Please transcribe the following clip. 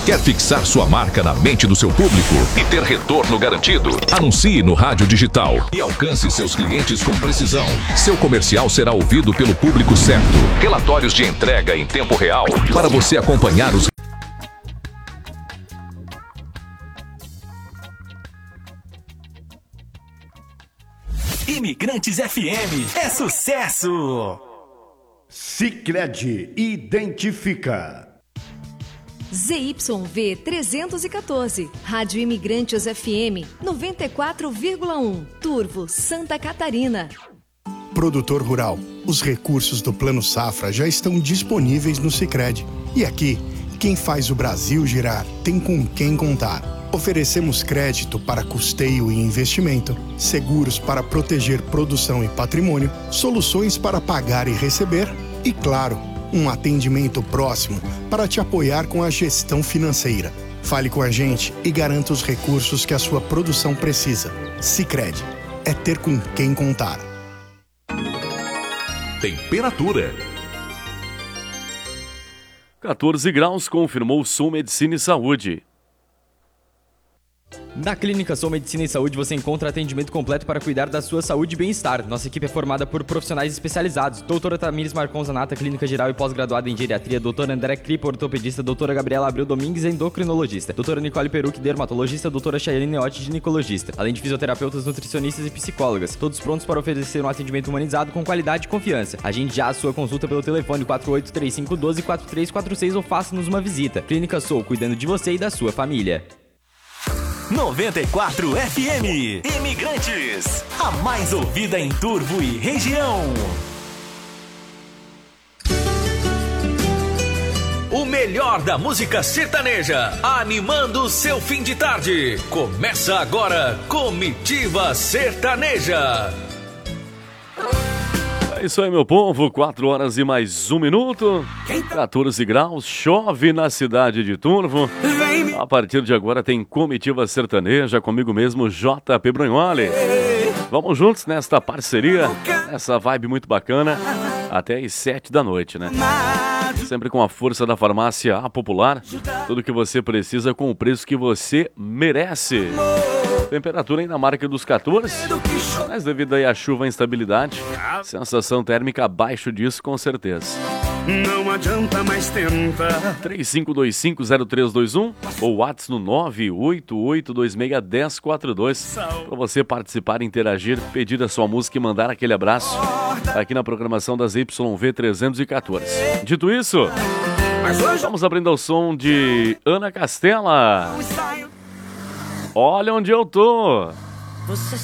Quer fixar sua marca na mente do seu público e ter retorno garantido? Anuncie no rádio digital e alcance seus clientes com precisão. Seu comercial será ouvido pelo público certo. Relatórios de entrega em tempo real para você acompanhar os... Imigrantes FM é sucesso! Sicredi identifica. ZYV 314, Rádio Imigrantes FM 94,1, Turvo, Santa Catarina. Produtor rural, os recursos do Plano Safra já estão disponíveis no Sicredi. E aqui, quem faz o Brasil girar tem com quem contar. Oferecemos crédito para custeio e investimento, seguros para proteger produção e patrimônio, soluções para pagar e receber e, claro, um atendimento próximo para te apoiar com a gestão financeira. Fale com a gente e garanta os recursos que a sua produção precisa. Sicredi é ter com quem contar. Temperatura. 14 graus, confirmou Sul Medicina e Saúde. Na Clínica Sou Medicina e Saúde você encontra atendimento completo para cuidar da sua saúde e bem-estar. Nossa equipe é formada por profissionais especializados. Doutora Tamires Marcon Zanata, clínica geral e pós-graduada em geriatria. Doutora André Cripo, ortopedista. Doutora Gabriela Abreu Domingues, endocrinologista. Doutora Nicole Peruc, dermatologista. Doutora Chayane Neotti, ginecologista. Além de fisioterapeutas, nutricionistas e psicólogas. Todos prontos para oferecer um atendimento humanizado com qualidade e confiança. Agende já a sua consulta pelo telefone 483512-4346 ou faça-nos uma visita. Clínica Sou, cuidando de você e da sua família. 94 FM Imigrantes, a mais ouvida em Turvo e região. O melhor da música sertaneja, animando seu fim de tarde. Começa agora, Comitiva Sertaneja. É isso aí, meu povo, 4 horas e mais 1 minuto, 14 graus, chove na cidade de Turvo. A partir de agora tem Comitiva Sertaneja, comigo mesmo, JP Brunholi. Vamos juntos nesta parceria, nessa vibe muito bacana, até às 7 da noite, né? Sempre com a força da farmácia A Popular, tudo que você precisa com o preço que você merece. Temperatura ainda marca dos 14, mas devido aí à chuva e instabilidade, sensação térmica abaixo disso com certeza. Não adianta mais tentar. 35250321 ou WhatsApp no 988261042 para você participar, interagir, pedir a sua música e mandar aquele abraço aqui na programação das YV 314. Dito isso, vamos abrindo ao som de Ana Castela. Olha onde eu tô. Você